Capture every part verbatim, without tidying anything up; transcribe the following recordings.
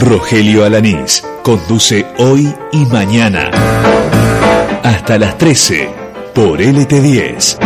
Rogelio Alanís conduce Hoy y Mañana. Hasta las trece por L T diez.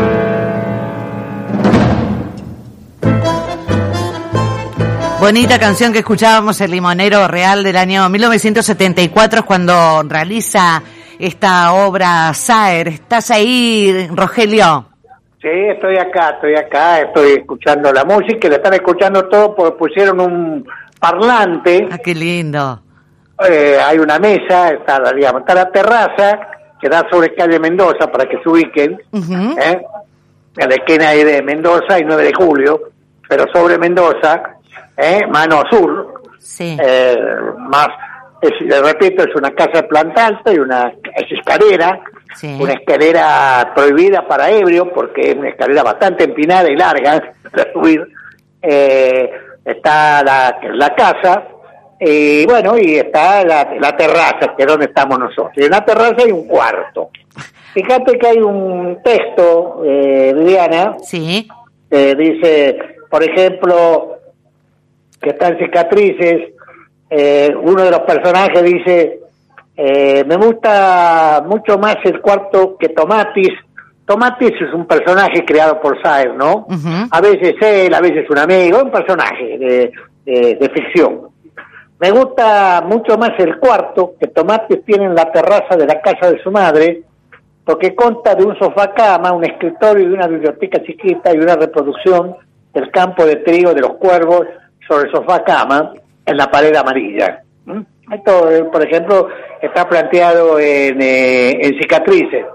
Bonita canción que escuchábamos, El Limonero Real, del año mil novecientos setenta y cuatro, es cuando realiza esta obra Saer. ¿Estás ahí, Rogelio? Sí, estoy acá, estoy acá, estoy escuchando la música, y la están escuchando todo porque pusieron un parlante. Ah, qué lindo. Eh, hay una mesa, está, digamos, está la terraza, que da sobre calle Mendoza, para que se ubiquen, uh-huh. ¿eh? En la esquina ahí de Mendoza y nueve de julio, pero sobre Mendoza, ¿eh? Mano sur, sí. eh, más, es, le repito, es una casa de planta alta y una es escalera, sí. Una escalera prohibida para ebrio, porque es una escalera bastante empinada y larga para subir. Eh, está la, la casa, y bueno, y está la, la terraza, que es donde estamos nosotros. Y en la terraza hay un cuarto. Fíjate que hay un texto, eh, Viviana, sí. que dice, por ejemplo, que están cicatrices, eh, uno de los personajes dice, eh, me gusta mucho más el cuarto que Tomatis. Tomatis es un personaje creado por Saer, ¿no? Uh-huh. A veces él, a veces un amigo, un personaje de, de, de ficción. Me gusta mucho más el cuarto que Tomatis tiene en la terraza de la casa de su madre, porque consta de un sofá cama, un escritorio y una biblioteca chiquita y una reproducción del campo de trigo de los cuervos sobre el sofá cama en la pared amarilla. ¿Mm? Esto, por ejemplo, está planteado en, eh, en cicatrices.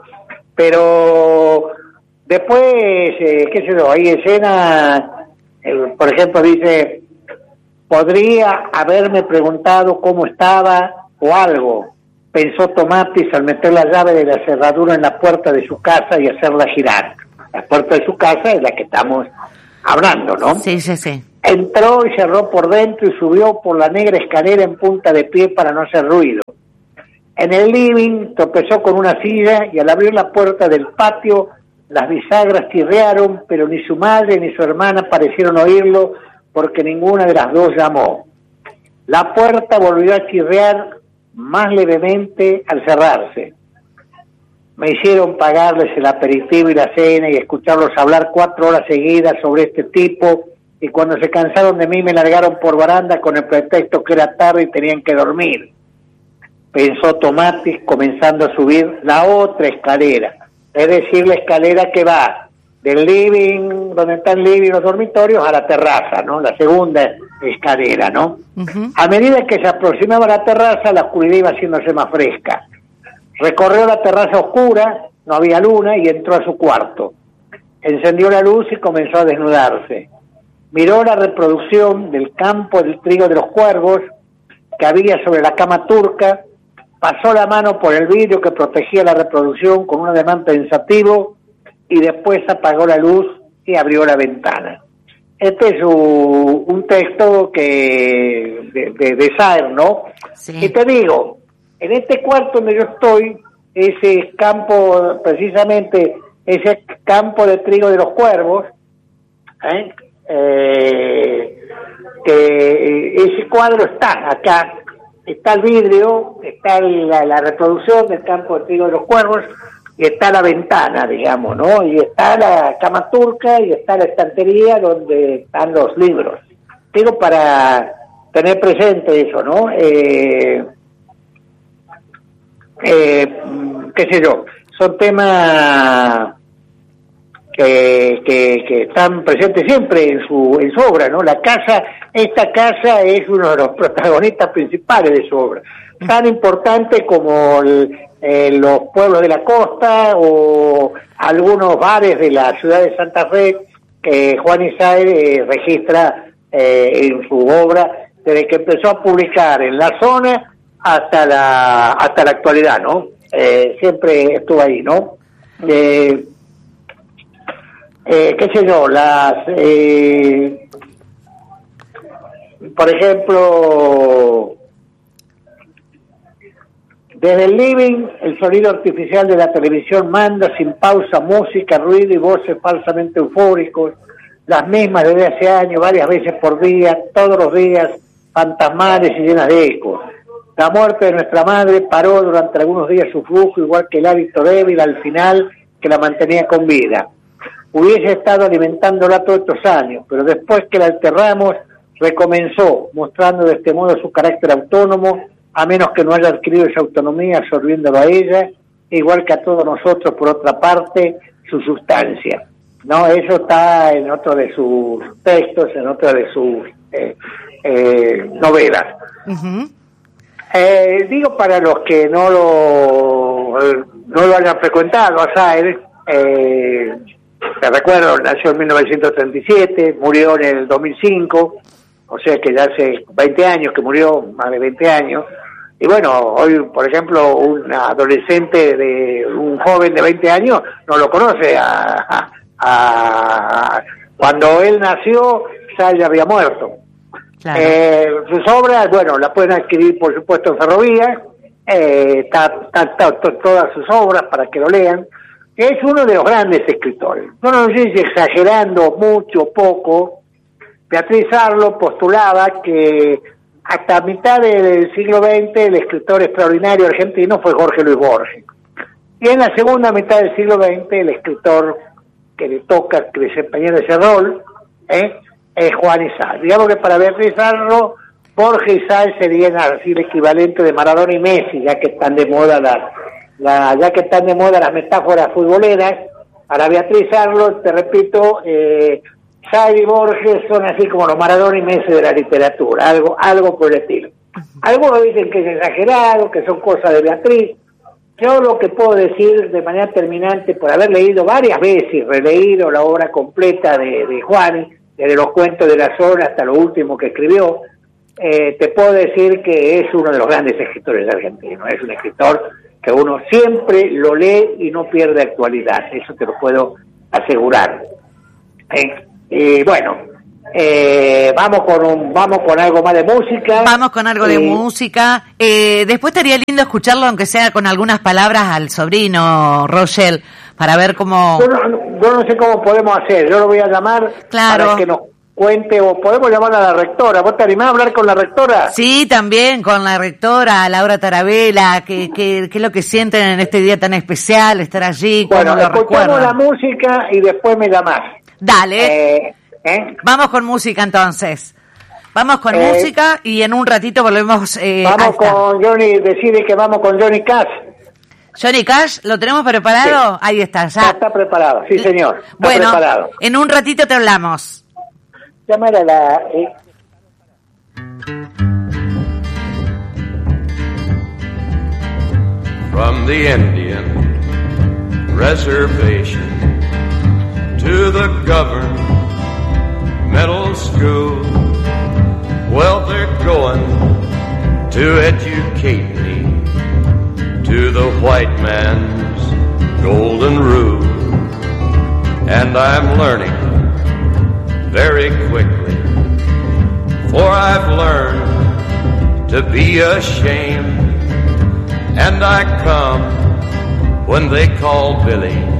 Pero después, eh, qué sé yo, hay escenas, eh, por ejemplo, dice, podría haberme preguntado cómo estaba o algo, pensó Tomatis al meter la llave de la cerradura en la puerta de su casa y hacerla girar. La puerta de su casa es la que estamos hablando, ¿no? Sí, sí, sí. Entró y cerró por dentro y subió por la negra escalera en punta de pie para no hacer ruido. En el living tropezó con una silla y al abrir la puerta del patio las bisagras chirriaron, pero ni su madre ni su hermana parecieron oírlo porque ninguna de las dos llamó. La puerta volvió a chirriar más levemente al cerrarse. Me hicieron pagarles el aperitivo y la cena y escucharlos hablar cuatro horas seguidas sobre este tipo, y cuando se cansaron de mí me largaron por baranda con el pretexto que era tarde y tenían que dormir, pensó Tomatis comenzando a subir la otra escalera, es decir, la escalera que va del living, donde está el living y los dormitorios, a la terraza, ¿no? La segunda escalera, ¿no? Uh-huh. A medida que se aproximaba a la terraza, la oscuridad iba haciéndose más fresca. Recorrió la terraza oscura, no había luna, y entró a su cuarto. Encendió la luz y comenzó a desnudarse. Miró la reproducción del campo del trigo de los cuervos que había sobre la cama turca, pasó la mano por el vidrio que protegía la reproducción con un ademán pensativo y después apagó la luz y abrió la ventana. Este es un, un texto que de, de, de Saer, ¿no? Sí. Y te digo, en este cuarto donde yo estoy, ese campo, precisamente, ese campo de trigo de los cuervos, ¿eh? Eh, que ese cuadro está acá, está el vidrio, está la, la reproducción del campo de trigo de los cuervos, y está la ventana, digamos, ¿no? Y está la cama turca y está la estantería donde están los libros. Digo, para tener presente eso, ¿no? Eh, eh, qué sé yo, son temas que, que, que están presentes siempre en su, en su obra, ¿no? La casa, esta casa es uno de los protagonistas principales de su obra, tan importante como el, eh, los pueblos de la costa o algunos bares de la ciudad de Santa Fe que Juan Saer eh, registra eh, en su obra desde que empezó a publicar en la zona hasta la hasta la actualidad, ¿no? Eh, siempre estuvo ahí, ¿no? Eh, eh, qué sé yo, las eh, por ejemplo, desde el living el sonido artificial de la televisión manda sin pausa música, ruido y voces falsamente eufóricos, las mismas desde hace años, varias veces por día, todos los días, fantasmales y llenas de eco. La muerte de nuestra madre paró durante algunos días su flujo, igual que el hábito débil al final que la mantenía con vida. Hubiese estado alimentándola todos estos años, pero después que la enterramos, recomenzó, mostrando de este modo su carácter autónomo, a menos que no haya adquirido esa autonomía absorbiéndolo a ella, igual que a todos nosotros, por otra parte, su sustancia. No, eso está en otro de sus textos, en otro de sus eh, eh, novelas. Uh-huh. Eh, digo para los que no lo no lo hayan frecuentado a Saer, eh, te recuerdo, nació en mil novecientos treinta y siete, murió en el dos mil cinco, o sea que ya hace veinte años que murió, más de veinte años. Y bueno, hoy, por ejemplo, un adolescente, de un joven de veinte años, no lo conoce. A, a, a Cuando él nació, ya había muerto. Claro. Eh, sus obras, bueno, las pueden adquirir, por supuesto, en Ferrovía. Eh, está, está, está, todas sus obras para que lo lean. Es uno de los grandes escritores. Yo no sé si exagerando mucho o poco, Beatriz Arlo postulaba que hasta mitad del siglo veinte el escritor extraordinario argentino fue Jorge Luis Borges. Y en la segunda mitad del siglo veinte el escritor que le toca que desempeñar ese rol ¿eh? es Juan Isaac. Digamos que para Beatriz Arlo, Borges y Isaac serían así el equivalente de Maradona y Messi, ya que están de moda las, la, ya que están de moda las metáforas futboleras. Para Beatriz Arlo, te repito, eh, Isaac y Borges son así como los Maradona y Messi de la literatura, algo, algo por el estilo. Algunos dicen que es exagerado, que son cosas de Beatriz. Yo lo que puedo decir de manera terminante, por haber leído varias veces y releído la obra completa de, de Juan, desde los cuentos de la zona hasta lo último que escribió, eh, te puedo decir que es uno de los grandes escritores argentinos. Es un escritor que uno siempre lo lee y no pierde actualidad, eso te lo puedo asegurar. ¿Eh? Y bueno, eh, vamos con un, vamos con algo más de música. Vamos con algo eh, de música. Eh, después estaría lindo escucharlo, aunque sea con algunas palabras, al sobrino Rochelle, para ver cómo. Yo no, yo no sé cómo podemos hacer. Yo lo voy a llamar claro. para que nos cuente, o podemos llamar a la rectora. ¿Vos te animás a hablar con la rectora? Sí, también con la rectora, Laura Tarabella, que, que, que es lo que sienten en este día tan especial, estar allí. Bueno, lo escuchamos recuerdan. la música y después me llamás. Dale. Eh, ¿eh? Vamos con música entonces. Vamos con eh, música y en un ratito volvemos. Eh, vamos con Johnny, decide que vamos con Johnny Cash. Johnny Cash, ¿lo tenemos preparado? Sí. Ahí está, ya. ya está preparado, sí señor. Está bueno, preparado. En un ratito te hablamos. Llamar a la... Eh. From the Indian reservation to the governmental school, well, they're going to educate me to the white man's golden rule, and I'm learning very quickly, for I've learned to be ashamed, and I come when they call Billy